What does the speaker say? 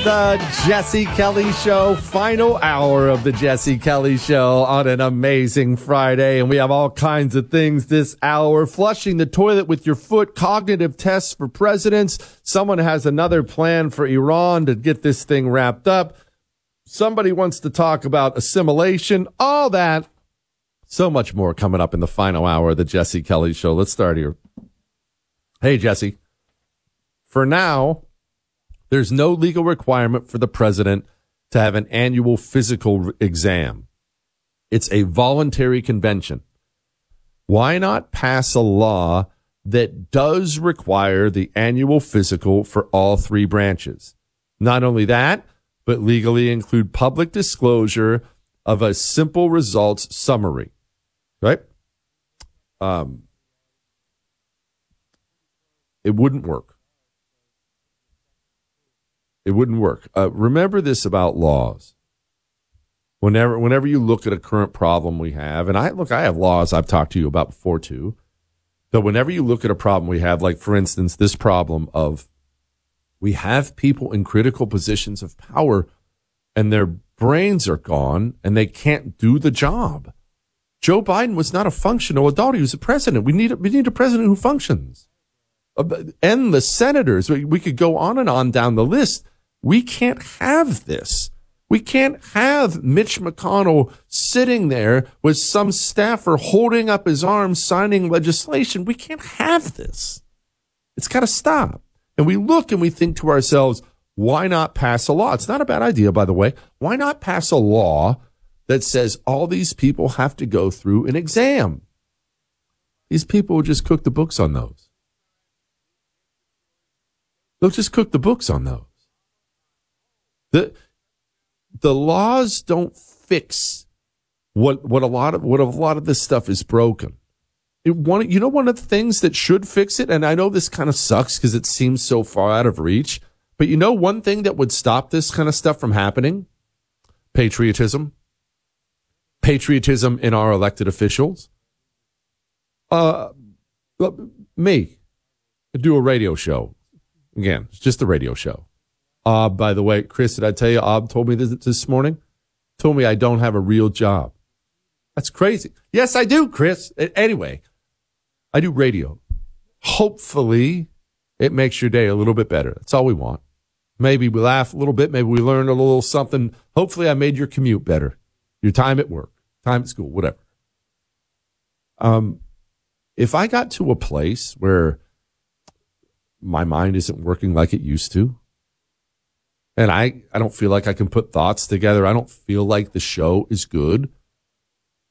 The Jesse Kelly Show, final hour of the Jesse Kelly Show on an amazing Friday. And we have all kinds of things this hour. Flushing the toilet with your foot, cognitive tests for presidents. Someone has another plan for Iran to get this thing wrapped up. Somebody wants to talk about assimilation, all that. So much more coming up in the final hour of the Jesse Kelly Show. Let's start here. Hey, Jesse. For now, there's no legal requirement for the president to have an annual physical exam. It's a voluntary convention. Why not pass a law that does require the annual physical for all three branches? Not only that, but legally include public disclosure of a simple results summary, right? It wouldn't work. It wouldn't work. Remember this about laws. Whenever you look at a current problem we have, and I have laws I've talked to you about before too, but whenever you look at a problem we have, like for instance, this problem of we have people in critical positions of power and their brains are gone and they can't do the job. Joe Biden was not a functional adult. He was a president. We need a president who functions. And the senators, we could go on and on down the list. We can't have this. We can't have Mitch McConnell sitting there with some staffer holding up his arms, signing legislation. We can't have this. It's got to stop. And we look and we think to ourselves, why not pass a law? It's not a bad idea, by the way. Why not pass a law that says all these people have to go through an exam? These people will just cook the books on those. They'll just cook the books on those. The laws don't fix what a lot of this stuff is broken. One of the things that should fix it, and I know this kind of sucks because it seems so far out of reach, but you know one thing that would stop this kind of stuff from happening? Patriotism. Patriotism in our elected officials. Me. I do a radio show. Again, it's just a radio show. By the way, Chris, did I tell you, Ob told me this morning? Told me I don't have a real job. That's crazy. Yes, I do, Chris. Anyway, I do radio. Hopefully, it makes your day a little bit better. That's all we want. Maybe we laugh a little bit. Maybe we learn a little something. Hopefully, I made your commute better. Your time at work, time at school, whatever. If I got to a place where my mind isn't working like it used to, and I don't feel like I can put thoughts together, I don't feel like the show is good,